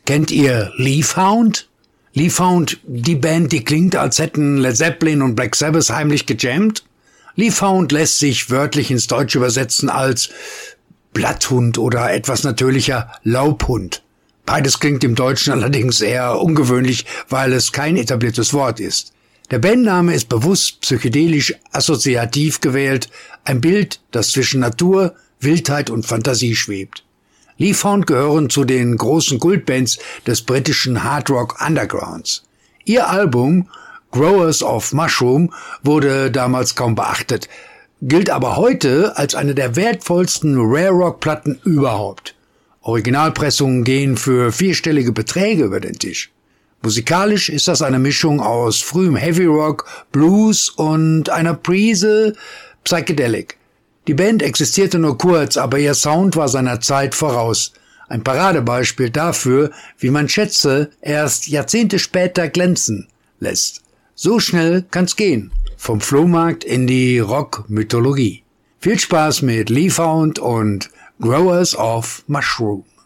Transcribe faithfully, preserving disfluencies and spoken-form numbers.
Kennt ihr Leafhound? Leafhound, die Band, die klingt, als hätten Led Zeppelin und Black Sabbath heimlich gejammt? Leafhound lässt sich wörtlich ins Deutsche übersetzen als Blatthund oder etwas natürlicher Laubhund. Beides klingt im Deutschen allerdings eher ungewöhnlich, weil es kein etabliertes Wort ist. Der Bandname ist bewusst psychedelisch assoziativ gewählt, ein Bild, das zwischen Natur, Wildheit und Fantasie schwebt. Leafhound gehören zu den großen Kultbands des britischen Hard Rock Undergrounds. Ihr Album Growers of Mushroom wurde damals kaum beachtet, gilt aber heute als eine der wertvollsten Rare-Rock-Platten überhaupt. Originalpressungen gehen für vierstellige Beträge über den Tisch. Musikalisch ist das eine Mischung aus frühem Heavy Rock, Blues und einer Prise Psychedelic. Die Band existierte nur kurz, aber ihr Sound war seiner Zeit voraus. Ein Paradebeispiel dafür, wie man Schätze erst Jahrzehnte später glänzen lässt. So schnell kann's gehen. Vom Flohmarkt in die Rock-Mythologie. Viel Spaß mit Leafhound und Growers of Mushroom.